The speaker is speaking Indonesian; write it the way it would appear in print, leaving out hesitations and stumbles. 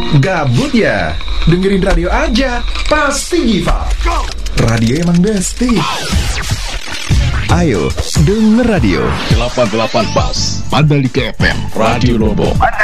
Gabut ya? Dengerin radio aja, pasti Giva. Radio emang besti. Ayo, denger radio 88 Pas Mandalika FM Radio Lombok.